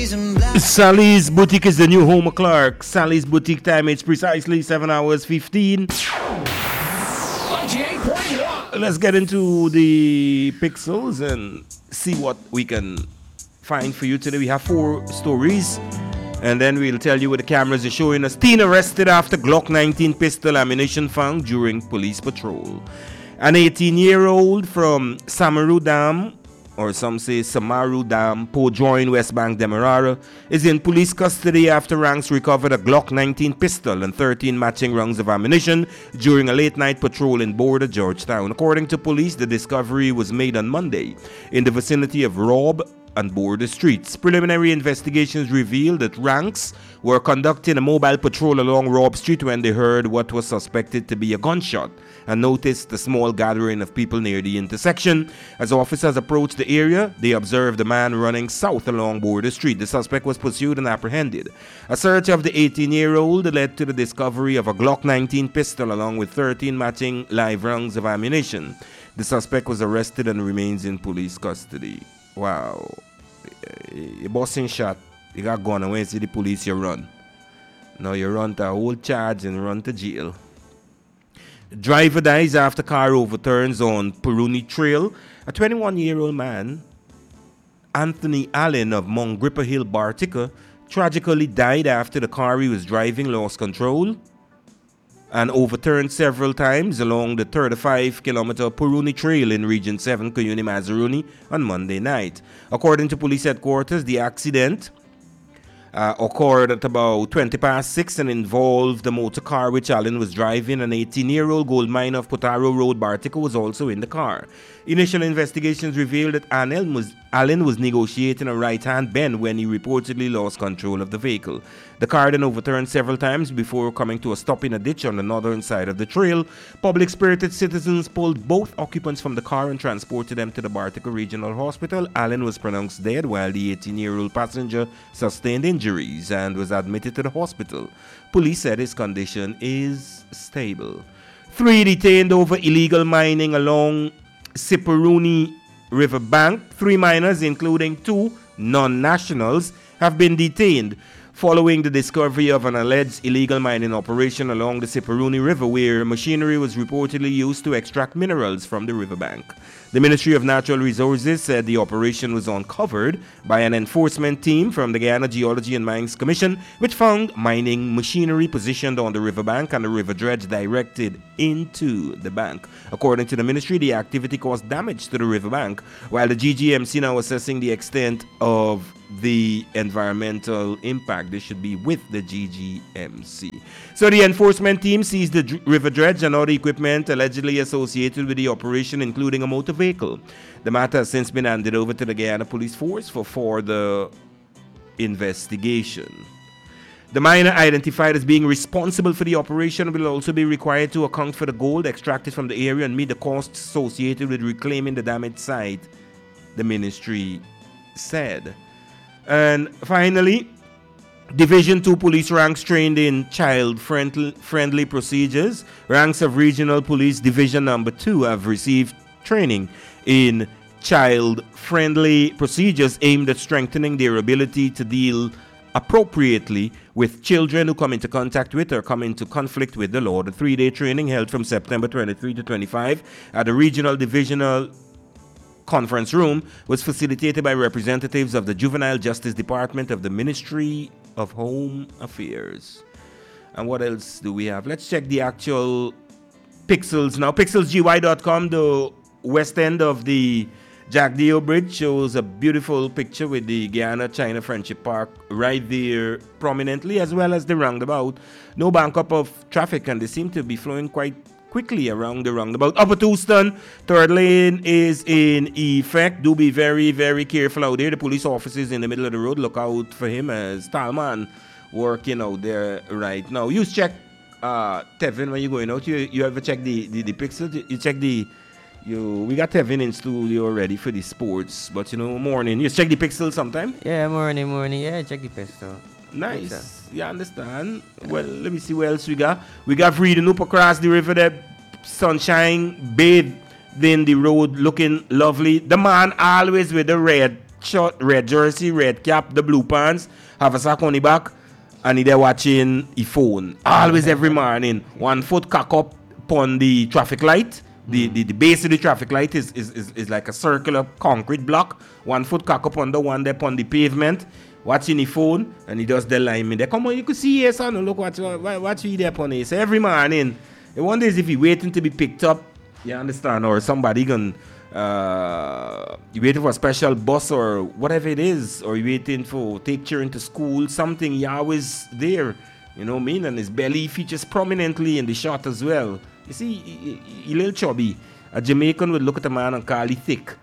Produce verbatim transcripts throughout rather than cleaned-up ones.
Sally's Boutique is the new home of Clark. Sally's Boutique time, it's precisely seven hours fifteen. Let's get into the pixels and see what we can find for you today. We have four stories, and then we'll tell you what the cameras are showing us. Teen arrested after Glock nineteen pistol ammunition found during police patrol. An eighteen-year-old from Samaru Dam, or some say Samaru Dam, Pojoin, West Bank, Demerara, is in police custody after ranks recovered a Glock nineteen pistol and thirteen matching rounds of ammunition during a late-night patrol in Border, Georgetown. According to police, the discovery was made on Monday in the vicinity of Robb and Border streets. Preliminary investigations revealed that ranks were conducting a mobile patrol along Robb Street when they heard what was suspected to be a gunshot and noticed a small gathering of people near the intersection. As officers approached the area, they observed a man running south along Border Street. The suspect was pursued and apprehended. A search of the eighteen-year-old led to the discovery of a Glock nineteen pistol along with thirteen matching live rounds of ammunition. The suspect was arrested and remains in police custody. Wow. You busting shot, you got gun, and when you see the police, you run. Now you run to a whole charge and run to jail. Driver dies after car overturns on Peruni Trail. A twenty-one-year-old man, Anthony Allen of Mount Gripper Hill, Bartica, tragically died after the car he was driving lost control and overturned several times along the thirty-five kilometer Peruni Trail in Region seven, Kuyuni, Mazaruni on Monday night. According to police headquarters, the accident uh, occurred at about twenty past six and involved the motor car which Allen was driving. An eighteen-year-old gold miner of Potaro Road, Bartica, was also in the car. Initial investigations revealed that Allen was, Allen was negotiating a right-hand bend when he reportedly lost control of the vehicle. The car then overturned several times before coming to a stop in a ditch on the northern side of the trail. Public-spirited citizens pulled both occupants from the car and transported them to the Bartica Regional Hospital. Allen was pronounced dead while the eighteen-year-old passenger sustained injuries and was admitted to the hospital. Police said his condition is stable. Three detained over illegal mining along Siperuni River bank. Three miners, including two non-nationals, have been detained following the discovery of an alleged illegal mining operation along the Siperuni River, where machinery was reportedly used to extract minerals from the riverbank. The Ministry of Natural Resources said the operation was uncovered by an enforcement team from the Guyana Geology and Mines Commission, which found mining machinery positioned on the riverbank and the river dredge directed into the bank. According to the ministry, the activity caused damage to the riverbank, while the G G M C now assessing the extent of the environmental impact. They should be with the G G M C. So the enforcement team seized the dr- river dredge and other equipment allegedly associated with the operation, including a motor vehicle. The matter has since been handed over to the Guyana Police Force for further investigation. The miner identified as being responsible for the operation will also be required to account for the gold extracted from the area and meet the costs associated with reclaiming the damaged site, the ministry said. And finally, Division two police ranks trained in child-friendly friendly procedures. Ranks of Regional Police Division Number two have received training in child-friendly procedures aimed at strengthening their ability to deal appropriately with children who come into contact with or come into conflict with the law. The three-day training held from September twenty-third to twenty-fifth at the Regional Divisional Conference Room was facilitated by representatives of the Juvenile Justice Department of the Ministry of Home Affairs. And what else do we have? Let's check the actual pixels now. Pixels G Y dot com, the west end of the Jack Dio Bridge, shows a beautiful picture with the Guyana-China Friendship Park right there prominently, as well as the roundabout. No bank up of traffic, and they seem to be flowing quite quickly around the roundabout. Upper Tucson, third lane is in effect. Do be very, very careful out there. The police officers in the middle of the road, look out for him as Talman working out there right now. You check, uh, Tevin, when you're going out. You you ever check the, the, the pixel? You check the, you we got Tevin in studio already for the sports, but you know, morning. You check the pixel sometime? Yeah, morning, morning. Yeah, check the pixel. Nice. You understand? Well, let me see what else we got. We got reading up across the river there. Sunshine, bathed in the road, looking lovely. The man always with the red shirt, red jersey, red cap, the blue pants, have a sack on the back, and he there watching his phone. Always every morning, one foot cock up upon the traffic light. The, the the base of the traffic light is, is, is, is like a circular concrete block. One foot cock up on the one there on the pavement, watching his phone, and he does the line me there. Come on, you could see here, son. Look what what, what you there upon it. So every morning, the one is if he waiting to be picked up, you understand, or somebody can uh you waiting for a special bus or whatever it is, or you waiting for take children to school, something, you always there. You know what I mean? And his belly features prominently in the shot as well. You see, he, he, he little chubby. A Jamaican would look at a man and call him thick.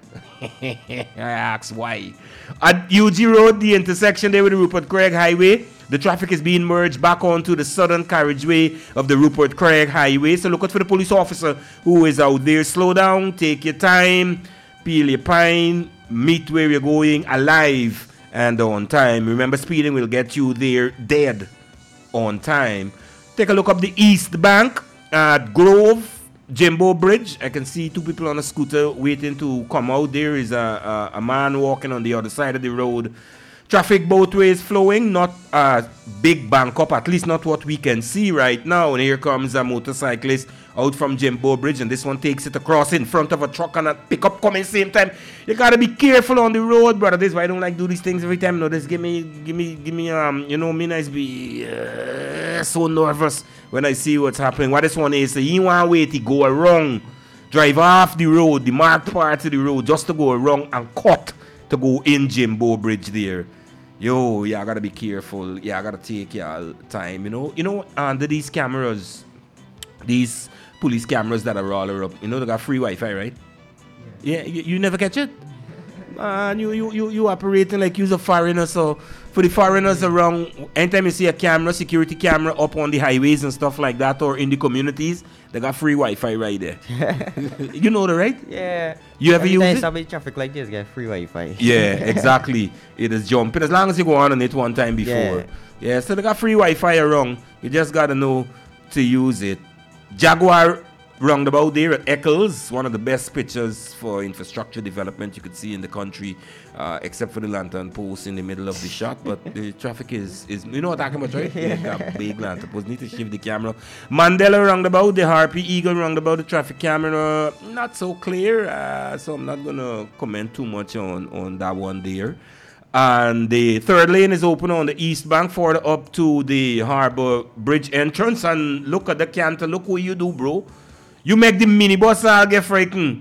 I ask why. At U G Road, the intersection there with the Rupert Craig Highway, the traffic is being merged back onto the southern carriageway of the Rupert Craig Highway. So look out for the police officer who is out there. Slow down, take your time, peel your pine, meet where you're going alive and on time. Remember, speeding will get you there dead on time. Take a look up the East Bank at Grove Jimbo Bridge. I can see two people on a scooter waiting to come out. There is a, a, a man walking on the other side of the road. Traffic both ways flowing, not a big bank up, at least not what we can see right now. And here comes a motorcyclist out from Jimbo Bridge, and this one takes it across in front of a truck and a pickup coming same time. You gotta be careful on the road, brother. This is why I don't like do these things every time. No, just give me, give me, give me, um, you know, me nice be uh, so nervous when I see what's happening. What this one is, so you want to wait to go around, drive off the road, the marked part of the road, just to go around and cut to go in Jimbo Bridge there. Yo, yeah, I gotta be careful. Yeah, I gotta take your time, you know. You know, under these cameras, these police cameras that are all up, you know, they got free Wi-Fi, right? Yeah, yeah you, you never catch it? Man, you, you, you, you operating like you're a foreigner, so for the foreigners around, anytime you see a camera, security camera up on the highways and stuff like that, or in the communities, they got free Wi-Fi right there. You know that, right? Yeah. You ever use it? Somebody traffic like this get free Wi-Fi. Yeah, exactly. It is jumping as long as you go on on it one time before. Yeah, yeah, so they got free Wi-Fi around. You just gotta know to use it. Jaguar roundabout there at Eccles, one of the best pictures for infrastructure development you could see in the country, uh, except for the lantern post in the middle of the shot. But the traffic is, is you know what I'm talking about, right? Yeah, that big lantern post. Need to shift the camera. Mandela roundabout, the Harpy Eagle roundabout, the traffic camera, not so clear. Uh, so I'm not going to comment too much on, on that one there. And the third lane is open on the East Bank, further up to the Harbour Bridge entrance. And look at the canter. Look what you do, bro. You make the minibus all get frightened.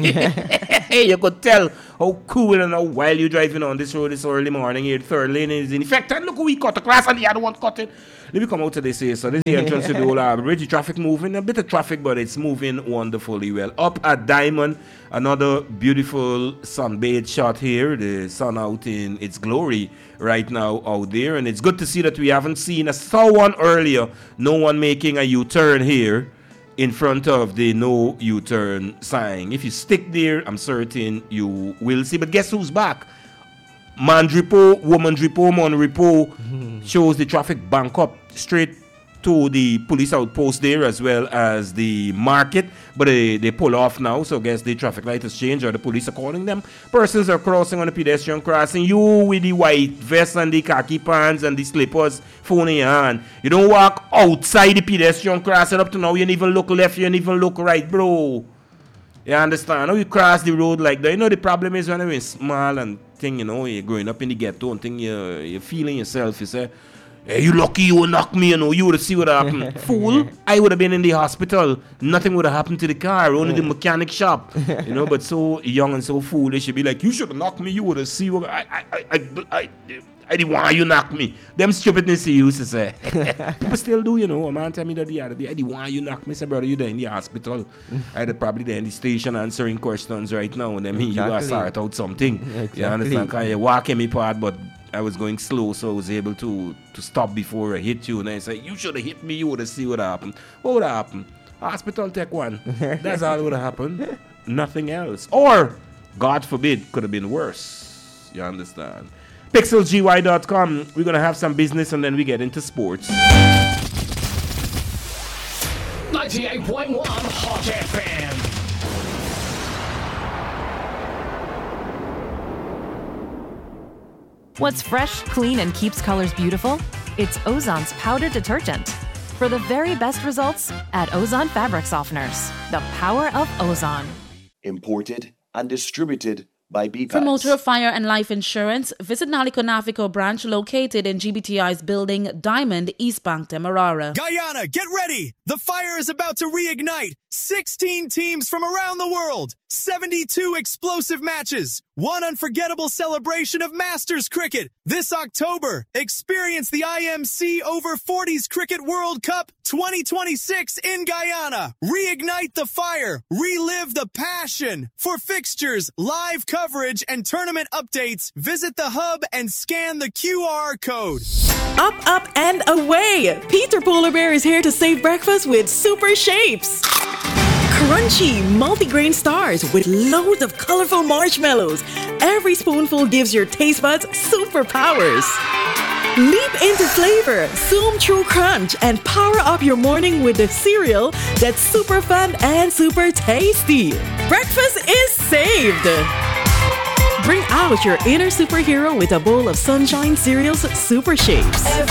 You could tell how cool and how wild you driving on this road this early morning here. The third lane is in effect. And look how we cut across and the other one cut it. Let me come out to this here. So this is the entrance to the whole Harbour Bridge. The traffic moving. A bit of traffic, but it's moving wonderfully well. Up at Diamond, another beautiful sunbathed shot here. The sun out in its glory right now out there. And it's good to see that we haven't seen. I saw one earlier. No one making a U-turn here in front of the no U-turn sign. If you stick there, I'm certain you will see. But guess who's back? Man repo, woman repo, man repo shows the traffic bank up straight to the police outpost there as well as the market. But they, they pull off now, so I guess the traffic light has changed or the police are calling them. Persons are crossing on the pedestrian crossing. You with the white vest and the khaki pants and the slippers, phone in your hand. You don't walk outside the pedestrian crossing up to now. You don't even look left, you don't even look right, bro. You understand? How you cross the road like that? You know the problem is when you're small and thing, you know, you're growing up in the ghetto and thing, you're, you're feeling yourself, you say, hey, you lucky you would knock me, you know, you would have seen what happened. Fool, I would have been in the hospital. Nothing would have happened to the car, only the mechanic shop. You know, but so young and so foolish, you'd be like, you should have knocked me, you would have seen what I, I, I, I, I, I didn't want you knock me. Them stupidness you used to say. People still do, you know. A man tell me that the other day, I didn't want you knock me. Say, brother, you there in the hospital. I'd probably there in the station answering questions right now. And then exactly. You got to sort out something. Exactly. You understand? Because you walking me part, but I was going slow, so I was able to, to stop before I hit you. And I said, you should have hit me. You would have seen what happened. What would have happened? Hospital take one. That's all that would have happened. Nothing else. Or, God forbid, could have been worse. You understand? Pixel G Y dot com. We're going to have some business and then we get into sports. ninety-eight point one Hot F M. What's fresh, clean, and keeps colors beautiful? It's Ozon's powder detergent. For the very best results, add Ozon fabric softeners. The power of Ozon. Imported and distributed by B P A S. For motor, fire, and life insurance, visit Naliko Navico branch located in G B T I's building Diamond, East Bank, Demerara. Guyana, get ready! The fire is about to reignite. sixteen teams from around the world. seventy-two explosive matches. One unforgettable celebration of Masters cricket. This October, experience the I M C Over forties Cricket World Cup twenty twenty-six in Guyana. Reignite the fire. Relive the passion. For fixtures, live coverage, and tournament updates, visit the hub and scan the Q R code. Up, up, and away! Peter Polar Bear is here to save breakfast with Super Shapes. Crunchy, multi-grain stars with loads of colorful marshmallows. Every spoonful gives your taste buds superpowers. Leap into flavor, zoom through crunch, and power up your morning with a cereal that's super fun and super tasty. Breakfast is saved! Bring out your inner superhero with a bowl of Sunshine Cereal's Super Shapes. Every